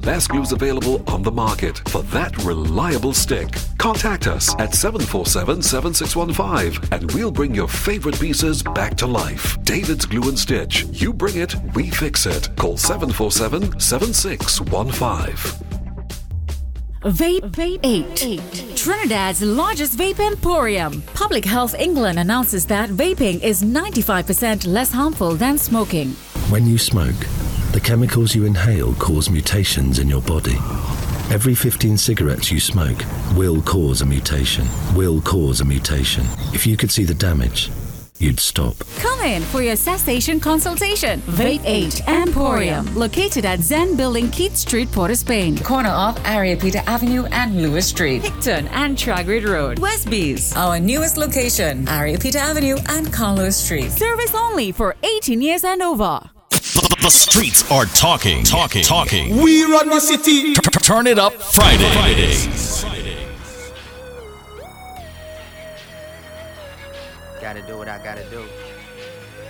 Best glues available on the market for that reliable stick. Contact us at 747-7615 and we'll bring your favorite pieces back to life. David's Glue and Stitch. You bring it, we fix it. Call 747-7615. Vape 8. Trinidad's largest vape emporium. Public Health England announces that vaping is 95% less harmful than smoking. When you smoke, the chemicals you inhale cause mutations in your body. Every 15 cigarettes you smoke will cause a mutation. If you could see the damage, you'd stop. Come in for your cessation consultation. Vape 8 Emporium, located at Zen Building, Keith Street, Port of Spain. Corner of Ariapita Avenue and Lewis Street. Hickton and Tragrid Road, Westbees. Our newest location, Ariapita Avenue and Carlos Street. Service only for 18 years and over. The streets are talking. We run the city. Turn it up Fridays. Gotta do what I gotta do.